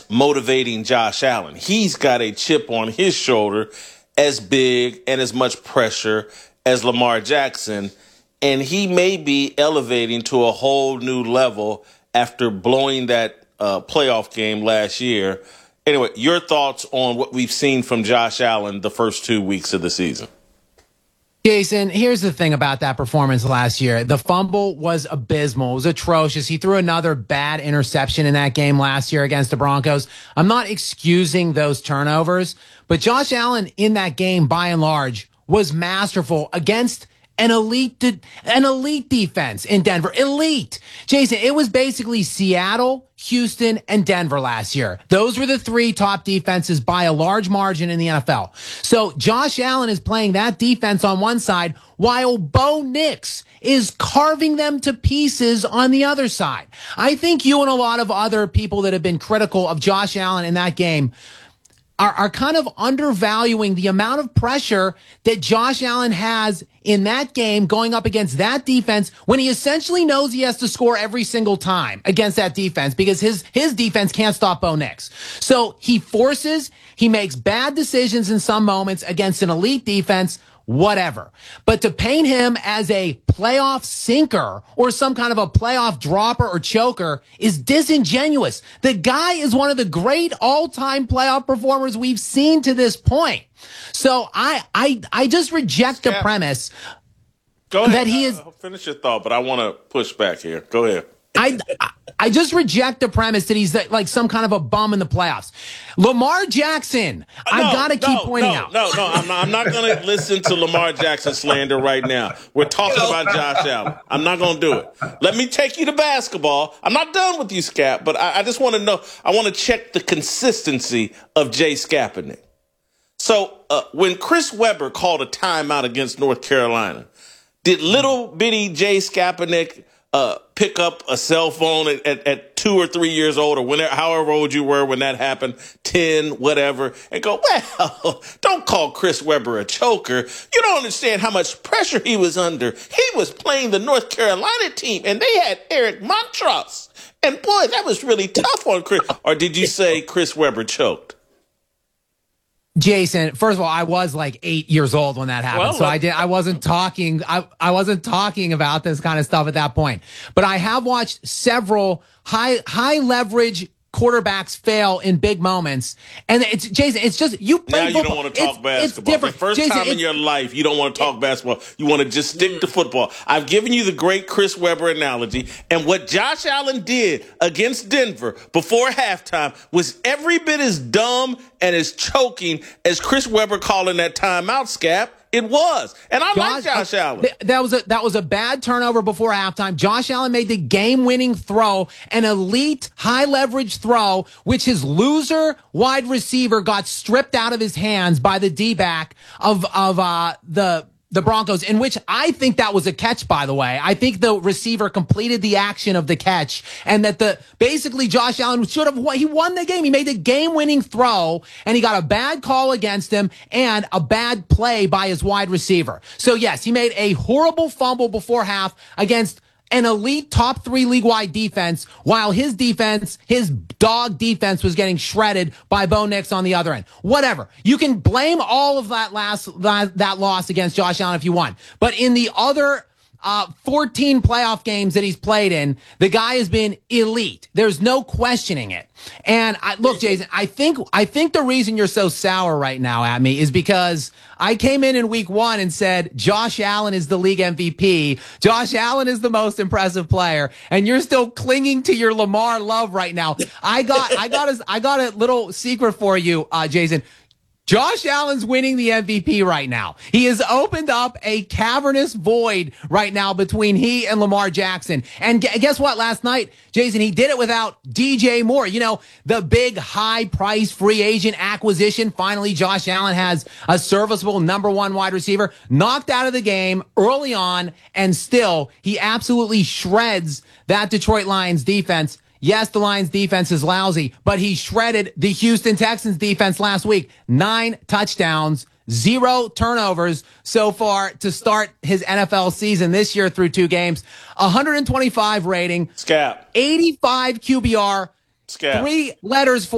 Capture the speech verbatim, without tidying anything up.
motivating Josh Allen. He's got a chip on his shoulder as big and as much pressure as Lamar Jackson, and he may be elevating to a whole new level after blowing that uh, playoff game last year. Anyway, your thoughts on what we've seen from Josh Allen the first two weeks of the season? Jason, here's the thing about that performance last year. The fumble was abysmal. It was atrocious. He threw another bad interception in that game last year against the Broncos. I'm not excusing those turnovers, but Josh Allen in that game, by and large, was masterful against an elite, de- an elite defense in Denver. Elite. Jason, it was basically Seattle, Houston, and Denver last year. Those were the three top defenses by a large margin in the N F L. So Josh Allen is playing that defense on one side while Bo Nix is carving them to pieces on the other side. I think you and a lot of other people that have been critical of Josh Allen in that game Are, are kind of undervaluing the amount of pressure that Josh Allen has in that game going up against that defense when he essentially knows he has to score every single time against that defense because his, his defense can't stop Bo Nix. So he forces, he makes bad decisions in some moments against an elite defense, whatever. But to paint him as a playoff sinker or some kind of a playoff dropper or choker is disingenuous. The guy is one of the great all-time playoff performers we've seen to this point. So I I I just reject the premise Go ahead. that he is. Uh, finish your thought, but I want to push back here. Go ahead. I, I just reject the premise that he's like some kind of a bum in the playoffs. Lamar Jackson, no, I've got to keep no, pointing no, out. No, no, I'm not, I'm not going to listen to Lamar Jackson slander right now. We're talking about Josh Allen. I'm not going to do it. Let me take you to basketball. I'm not done with you, Scap, but I, I just want to know, I want to check the consistency of Jay Kaepernick. So uh, when Chris Webber called a timeout against North Carolina, did little bitty Jay Kaepernick Uh, pick up a cell phone at, at, at two or three years old or whenever, however old you were when that happened, ten, whatever, and go, well, don't call Chris Webber a choker. You don't understand how much pressure he was under. He was playing the North Carolina team, and they had Eric Montross. And, boy, that was really tough on Chris. Or did you say Chris Webber choked? Jason, first of all, I was like eight years old when that happened. Well, so I did, I wasn't talking, I, I wasn't talking about this kind of stuff at that point, but I have watched several high, high leverage quarterbacks fail in big moments. And it's, Jason, it's just, you play Now you football. don't want to talk it's, basketball. It's different. The first Jason, time in your life you don't want to talk it, basketball. You want to just stick to football. I've given you the great Chris Webber analogy. And what Josh Allen did against Denver before halftime was every bit as dumb and as choking as Chris Webber calling that timeout, Scap. It was. And I Josh, like Josh uh, Allen. Th- that was a that was a bad turnover before halftime. Josh Allen made the game-winning throw, an elite high-leverage throw, which his loser wide receiver got stripped out of his hands by the D-back of of uh the the Broncos, in which I think that was a catch, by the way. I think the receiver completed the action of the catch, and that the basically Josh Allen should have won. He won the game. He made the game-winning throw, and he got a bad call against him and a bad play by his wide receiver. So yes, he made a horrible fumble before half against an elite top three league-wide defense, while his defense, his dog defense, was getting shredded by Bo Nix on the other end. Whatever. You can blame all of that last that, that loss against Josh Allen if you want. But in the other uh fourteen playoff games that he's played in, the guy has been elite. There's no questioning it. And I, look, Jason, I think I think the reason you're so sour right now at me is because I came in in week one and said Josh Allen is the league M V P. Josh Allen is the most impressive player, and you're still clinging to your Lamar love right now. I got I got a, I got a little secret for you, uh, Jason. Josh Allen's winning the M V P right now. He has opened up a cavernous void right now between he and Lamar Jackson. And guess what? Last night, Jason, he did it without D J Moore. You know, the big high-priced free agent acquisition. Finally, Josh Allen has a serviceable number one wide receiver knocked out of the game early on, and still he absolutely shreds that Detroit Lions defense. Yes, the Lions defense is lousy, but he shredded the Houston Texans defense last week. Nine touchdowns, zero turnovers so far to start his N F L season this year through two games. one twenty-five rating. Scap. eighty-five Q B R. Scap. Three letters for